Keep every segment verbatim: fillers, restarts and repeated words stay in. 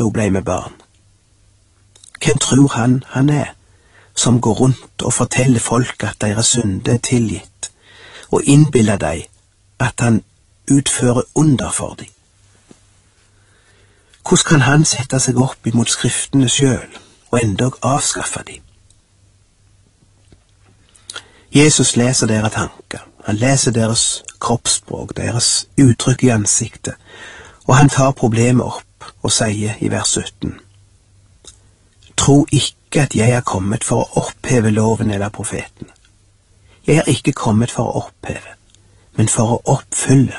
hun ble med barn. Hvem tror han han er, som går rundt og forteller folk at deres synde er tilgitt, og innbiller dem at han utfører under for dem? Hvordan kan han sette seg opp imot skriftene selv, og endog avskaffe dem? Jesus leser deres tanker, han leser deres kroppsspråk, deres uttrykk i ansiktet, og han tar problemet opp og sier i vers sytten: Tro ikke at jeg er kommet for å oppheve loven eller profeten. Jeg er ikke kommet for å oppheve, men for å oppfylle.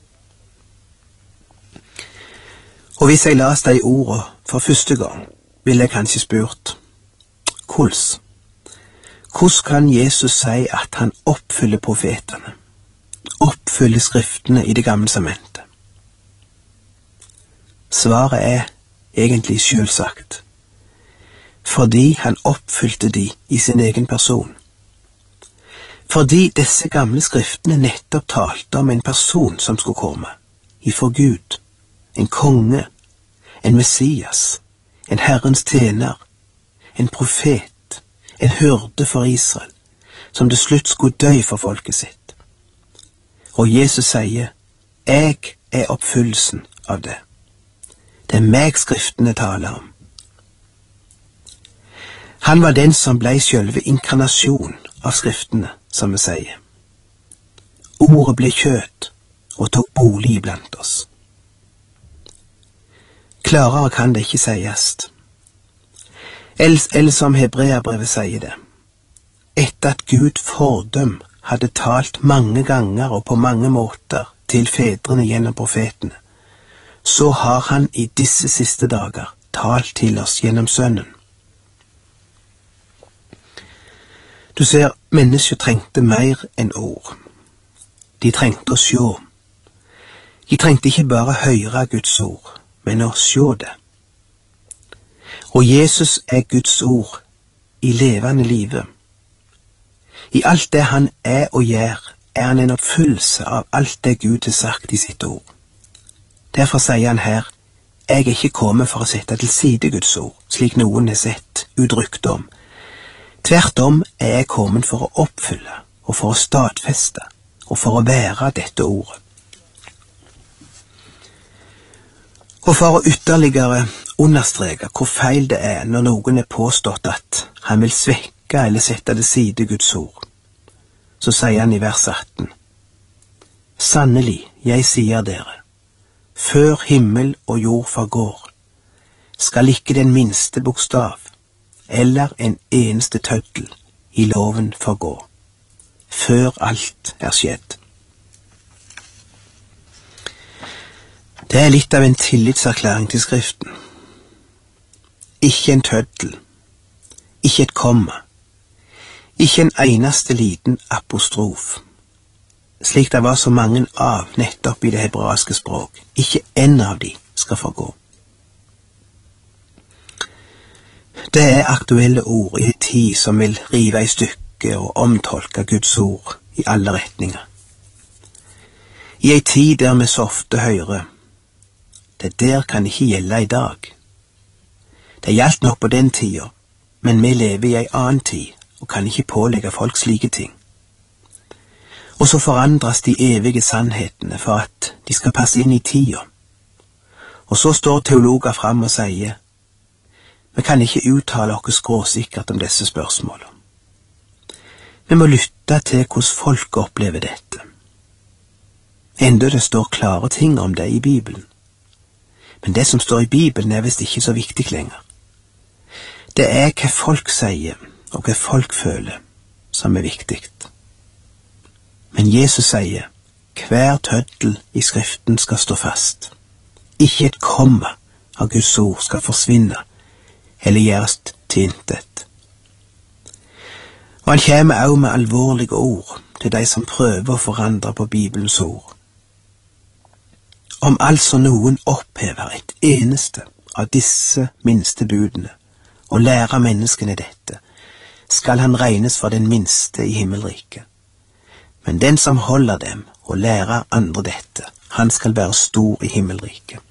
Og hvis jeg las de ordene for første gang, ville jeg kanskje spurt: Hvordan? Hvordan kan Jesus si at han oppfyller profetene, oppfyller skriftene i Det gamle testamentet? Svaret er egentlig selvsagt. Fordi han oppfylte de i sin egen person. Fordi disse gamle skriftene nettopp talte om en person som skulle komme, ifra Gud, en konge, en Messias, en Herrens tjener, en profet, en hyrde for Israel, som til slutt skulle dø for folket sitt. Og Jesus sier, jeg er oppfyllelsen av det. Det er meg skriftene taler om. Han var den som ble selve inkarnasjon av skriftene, som vi sier. Ordet ble kjøtt og tok bolig blant oss. Klarere kan det ikke sies. Eller som Hebreabrevet sier det: etter at Gud fordøm hadde talt mange ganger og på mange måter til fedrene gjennom profetene, så har han i disse siste dager talt til oss gjennom Sønnen. Du ser, mennesker trengte mer enn ord. De trengte å se. De trengte ikke bare høre Guds ord, men å se det. Og Jesus er Guds ord i levende livet. I alt det han er og gjør, er han en oppfyllelse av alt det Gud har sagt i sitt ord. Derfor sier han her, jeg er ikke kommet for å sette til side Guds ord, slik noen har sett uttrykt om. Tvert om er jeg kommet for å oppfylle, og for å stadfeste, og for å være dette ordet. Og for å ytterligere understreke hvor feil det er når noen er påstått at han vil svekke eller sette til side Guds ord, så sier han i vers atten: Sannelig, jeg sier dere, før himmel og jord forgår, skal ikke den minste bokstav eller en eneste tøddel i loven forgå, før alt er skjedd. Det er litt av en tillitserklæring til Skriften. Ikke en tøddel, ikke et komma, ikke en eneste liten apostrof, slik det var så mange av nettopp i det hebraiske språk. Ikke en av de skal forgå. Det er aktuelle ord i en tid som vil rive i stykker og omtolke Guds ord i alle retninger. I en tid der vi så ofte hører, det der kan ikke gjelde i dag. Det gjaldt nok på den tida, men vi lever i en annen tid og kan ikke pålegge folk slike ting. Og så forandres de evige sannhetene for at de skal passe inn i tida. Og så står teologer fram og sier, vi kan ikke uttale oss skråsikkert om disse spørsmålene. Vi må lytte til hvordan folk opplever dette. Enda det står klare ting om det i Bibelen. Men det som står i Bibelen er visst ikke så viktig lenger. Det er hva folk sier og hva folk føler som er viktig. Men Jesus sier, hver tøddel i Skriften skal stå fast. Ikke et komma av Guds ord skal forsvinne eller gjøres til intet. Og han kommer også med alvorlige ord til de som prøver å forandre på Bibelens ord. Om altså noen opphever et eneste av disse minste budene og lærer menneskene dette, skal han regnes for den minste i himmelriket. Men den som holder dem og lærer andre dette, han skal være stor i himmelriket.